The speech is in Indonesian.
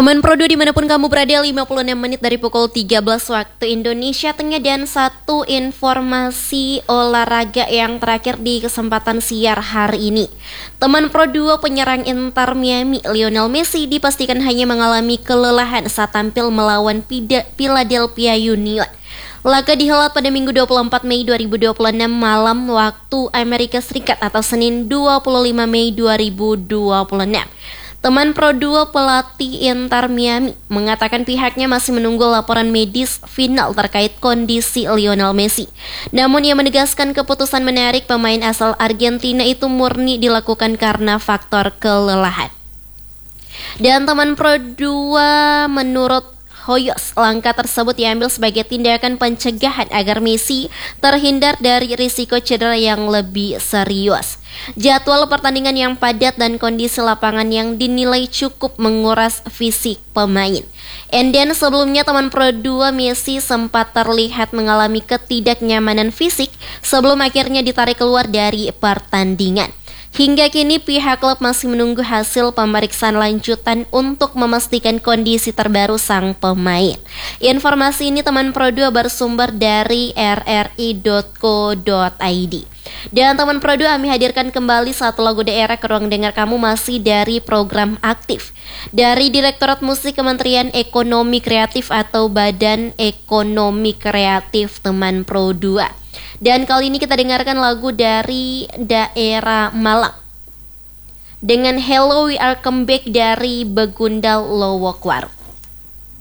Teman Pro 2 dimanapun kamu berada, 56 menit dari pukul 13 waktu Indonesia Tengah. Dan satu informasi olahraga yang terakhir di kesempatan siar hari ini. Teman Pro 2 penyerang Inter Miami Lionel Messi dipastikan hanya mengalami kelelahan saat tampil melawan Philadelphia Union. Laga dihelat pada Minggu 24 Mei 2026 malam waktu Amerika Serikat atau Senin 25 Mei 2026. Teman Pro 2 pelatih Inter Miami mengatakan pihaknya masih menunggu laporan medis final terkait kondisi Lionel Messi. Namun ia menegaskan keputusan menarik pemain asal Argentina itu murni dilakukan karena faktor kelelahan. Dan teman Pro 2 menurut Hoyos, langkah tersebut diambil sebagai tindakan pencegahan agar Messi terhindar dari risiko cedera yang lebih serius. Jadwal pertandingan yang padat dan kondisi lapangan yang dinilai cukup menguras fisik pemain. Dan sebelumnya teman Pro 2 Messi sempat terlihat mengalami ketidaknyamanan fisik sebelum akhirnya ditarik keluar dari pertandingan. Hingga kini pihak klub masih menunggu hasil pemeriksaan lanjutan untuk memastikan kondisi terbaru sang pemain. Informasi ini teman Pro 2 bersumber dari rri.co.id. Dan teman Pro 2 kami hadirkan kembali satu lagu daerah ke ruang dengar kamu masih dari program aktif dari Direktorat Musik Kementerian Ekonomi Kreatif atau Badan Ekonomi Kreatif teman Pro 2. Dan kali ini kita dengarkan lagu dari daerah Malang dengan Hello We Are Come Back dari Begundal Lowokwar.